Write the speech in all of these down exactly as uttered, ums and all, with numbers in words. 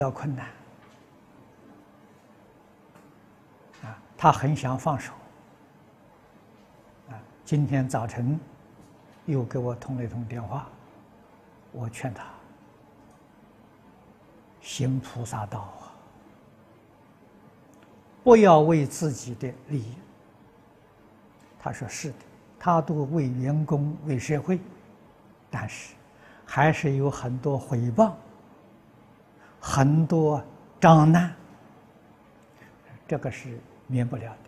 较困难啊，他很想放手啊。今天早晨又给我通了一通电话，我劝他行菩萨道啊，不要为自己的利益。他说是的，他都为员工、为社会，但是还是有很多诽谤。 很多障难，这个是免不了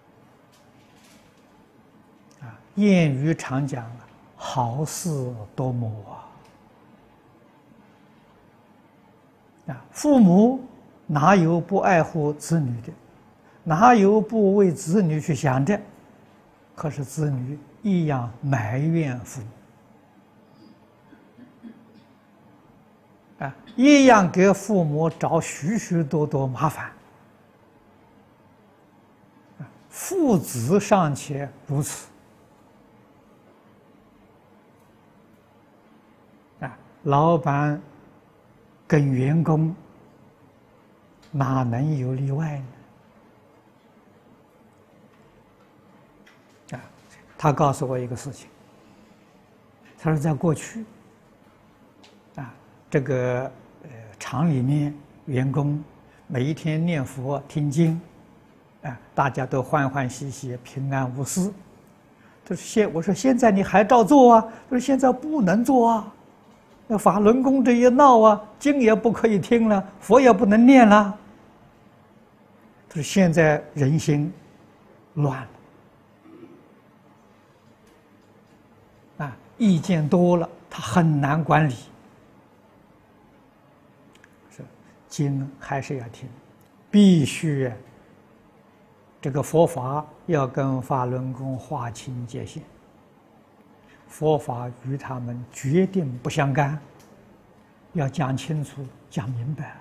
的。啊，谚语常讲啊，好事多磨啊。啊，父母哪有不爱护子女的？哪有不为子女去想的？可是子女一样埋怨父母。 啊，一样给父母找许许多多麻烦。父子尚且如此，啊，老板跟员工哪能有例外呢？啊，他告诉我一个事情，他说在过去。 这个呃厂里面员工每一天念佛听经，啊，大家都欢欢喜喜、平安无事。他说现我说现在你还照做啊？他说现在不能做啊，那法轮功这一闹啊，经也不可以听了，佛也不能念了。他说现在人心乱了，啊，意见多了，他很难管理。 经还是要听，必须这个佛法要跟法轮功划清界限。佛法与他们决定不相干，要讲清楚、讲明白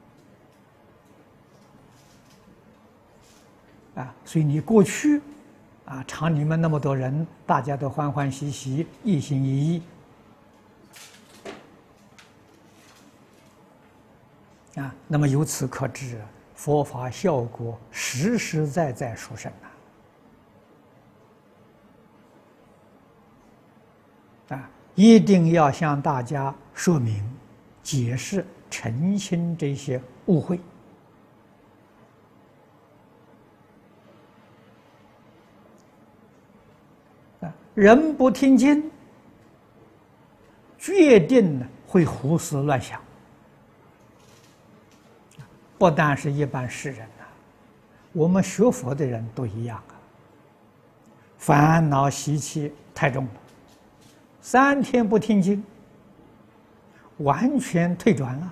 啊！所以你过去啊，厂里面那么多人，大家都欢欢喜喜、一心一意。 啊，那么由此可知，佛法效果实实在在殊胜啊！啊，一定要向大家说明、解释、澄清这些误会。啊，人不听经，决定会胡思乱想。 不但是一般世人呐、啊，我们学佛的人都一样啊。烦恼习气太重了，三天不听经，完全退转了。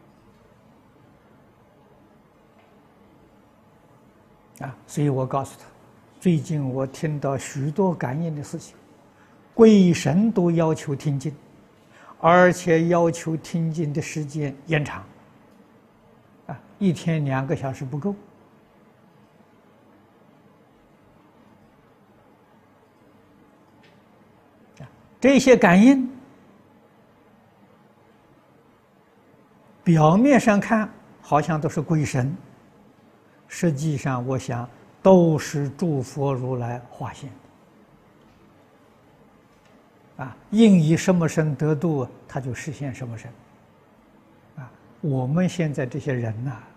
啊，所以我告诉他，最近我听到许多感应的事情，鬼神都要求听经，而且要求听经的时间延长。 啊，一天两个小时不够。啊，这些感应，表面上看好像都是鬼神，实际上我想都是诸佛如来化现的。啊，应以什么身得度，他就实现什么身。 我们现在这些人呐、啊，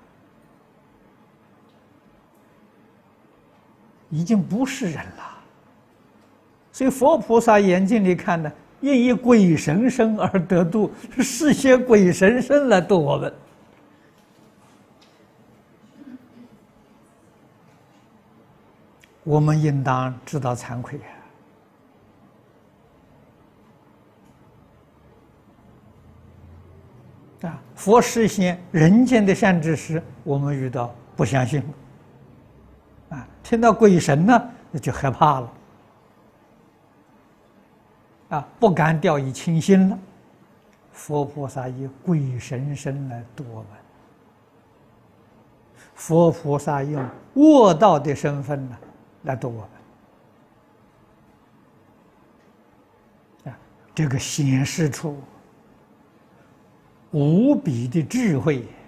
已经不是人了。所以佛菩萨眼睛里看呢，应以鬼神身而得度，是些鬼神身来度我们。我们应当知道惭愧啊！ 啊，佛实现人间的善知识，我们遇到不相信了，啊，听到鬼神呢，那就害怕了，啊，不敢掉以轻心了。佛菩萨以鬼神身来度我们，佛菩萨用卧道的身份呢来度我们，啊，这个显示出 无比的智慧。